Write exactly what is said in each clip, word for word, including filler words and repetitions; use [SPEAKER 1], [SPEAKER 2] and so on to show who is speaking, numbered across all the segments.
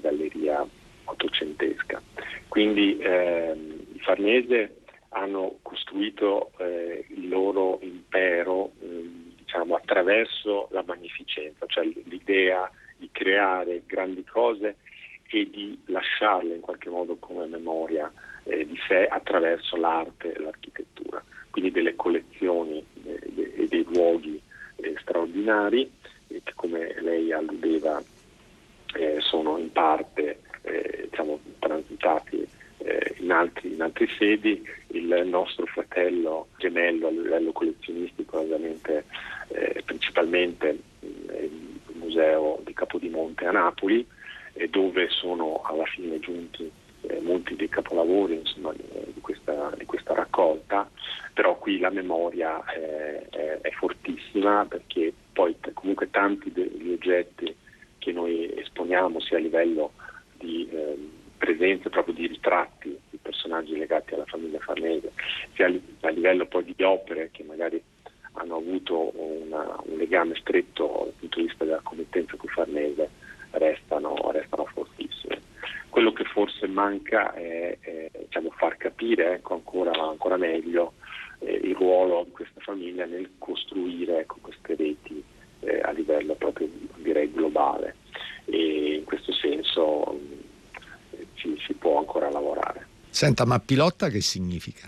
[SPEAKER 1] galleria ottocentesca. Quindi ehm, i Farnese hanno costruito eh, il loro impero eh, diciamo attraverso la magnificenza, cioè l'idea di creare grandi cose e di lasciarle in qualche modo come memoria eh, di sé attraverso l'arte e l'architettura. Quindi delle collezioni e eh, dei luoghi eh, straordinari eh, che, come lei alludeva, eh, sono in parte eh, diciamo, transitati eh, in, altri, in altri sedi. Il nostro fratello gemello a livello collezionistico ovviamente eh, principalmente eh, il Museo di Capodimonte a Napoli, eh, dove sono alla fine giunti eh, molti dei capolavori insomma, di, di, questa, di questa raccolta. Però qui la memoria è, è, è fortissima, perché poi t- comunque tanti degli oggetti che noi esponiamo, sia a livello di eh, presenze proprio di ritratti di personaggi legati alla famiglia Farnese, sia a livello poi di opere che magari hanno avuto una, un legame stretto dal punto di vista della committenza con Farnese, restano, restano fortissime. Quello che forse manca è, è diciamo, far capire ecco, ancora, ancora meglio eh, il ruolo di questa famiglia nel costruire ecco, queste reti eh, a livello proprio direi globale, e in questo senso mh, ci, si può ancora lavorare.
[SPEAKER 2] Senta, ma Pilotta che significa?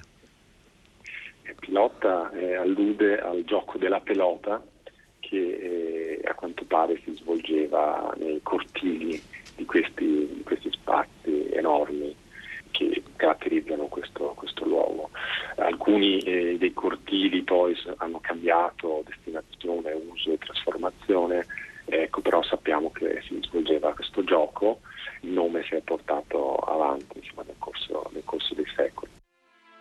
[SPEAKER 1] Pilotta eh, allude al gioco della pelota che eh, a quanto pare si svolgeva nei cortili di questi, di questi spazi enormi che caratterizzano questo, questo luogo. Alcuni eh, dei cortili poi hanno cambiato destinazione, uso e trasformazione, ecco, però sappiamo che si svolgeva questo gioco, il nome si è portato avanti insomma, nel corso, nel